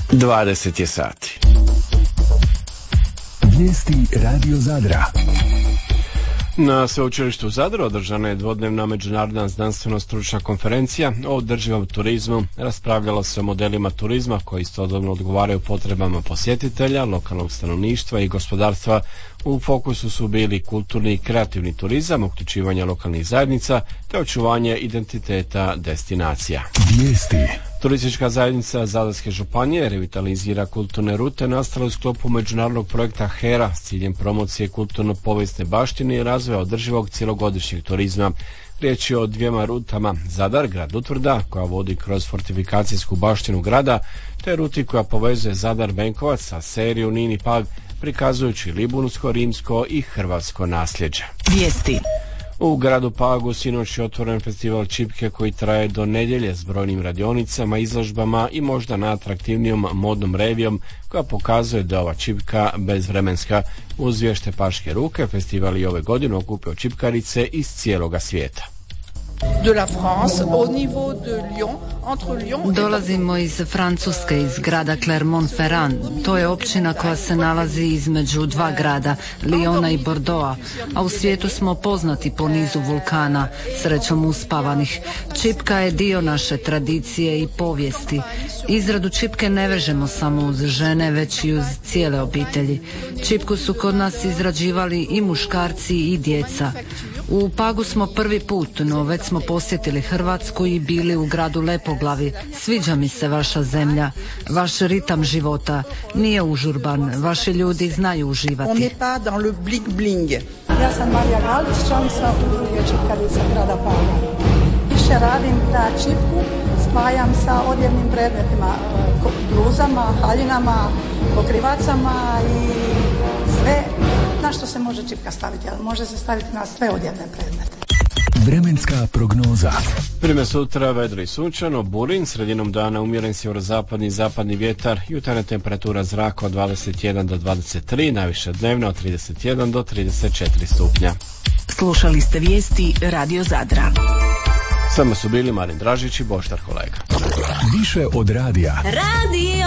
20 je sati. Vijesti Radio Zadra. Na sveučilištu u Zadru održana je dvodnevna međunarodna znanstveno-stručna konferencija o održivom turizmu. Raspravljalo se o modelima turizma koji istodobno odgovaraju potrebama posjetitelja, lokalnog stanovništva i gospodarstva. U fokusu su bili kulturni i kreativni turizam, uključivanje lokalnih zajednica te očuvanje identiteta destinacija. Vijesti. Turistička zajednica Zadarske županije revitalizira kulturne rute nastale u sklopu međunarodnog projekta HERA s ciljem promocije kulturno-povijesne baštine i razvoja održivog cjelogodišnjeg turizma. Riječ je o dvijema rutama: Zadar, grad Utvrda, koja vodi kroz fortifikacijsku baštinu grada, te ruti koja povezuje Zadar Benkovac sa Seriju, Nin i Pag, prikazujući libunsko, rimsko i hrvatsko nasljeđe. Vijesti. U gradu Pagu sinoć je otvoren festival čipke koji traje do nedjelje s brojnim radionicama, izložbama i možda najatraktivnijom modnom revijom koja pokazuje da ova čipka bezvremenska. Uz vješte paške ruke festival je ove godine okupio čipkarice iz cijeloga svijeta. Dolazimo iz Francuske, iz grada Clermont-Ferrand. To je općina koja se nalazi između dva grada, Lyona i Bordeauxa, a u svijetu smo poznati po nizu vulkana, srećom uspavanih. Čipka je dio naše tradicije i povijesti. Izradu čipke ne vežemo samo uz žene, već i uz cijele obitelji. Čipku su kod nas izrađivali i muškarci i djeca. U Pagu smo prvi put, no već smo posjetili Hrvatsku i bili u gradu Lepoglavi. Sviđa mi se vaša zemlja, vaš ritam života. Nije užurban, vaši ljudi znaju uživati. Ja sam Marija Galić, članica udruge čipkarica grada Paga. Više radim da čipku spajam sa odjevnim predmetima, bluzama, haljinama, pokrivacama i sve na što se može čipka staviti, ali može se staviti na sve odjevne predmete. Vremenska prognoza. Prime sutra vedro i sunčano, burin, sredinom dana umjeren sjeverozapadni i zapadni vjetar, jutarnja temperatura zraka od 21 do 23, najviše dnevna od 31 do 34 stupnja. Slušali ste vijesti Radio Zadra. Samo su bili Marin Dražić i Boštar Kolega. Više od radija. Radio